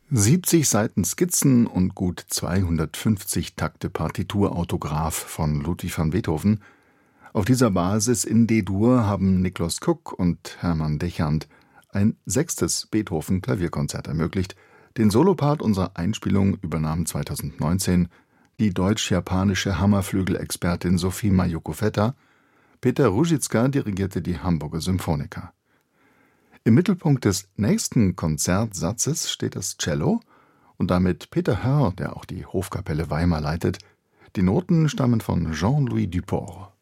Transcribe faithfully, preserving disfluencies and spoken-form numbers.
siebzig Seiten Skizzen und gut zweihundertfünfzig Takte Partiturautograph von Ludwig van Beethoven. Auf dieser Basis in D-Dur haben Niklas Cook und Hermann Dechant ein sechstes Beethoven-Klavierkonzert ermöglicht. Den Solopart unserer Einspielung übernahm zweitausendneunzehn die deutsch-japanische Hammerflügelexpertin Sophie Majokoweta. Peter Ruzicka dirigierte die Hamburger Symphoniker. Im Mittelpunkt des nächsten Konzertsatzes steht das Cello und damit Peter Hörr, der auch die Hofkapelle Weimar leitet. Die Noten stammen von Jean-Louis Duport.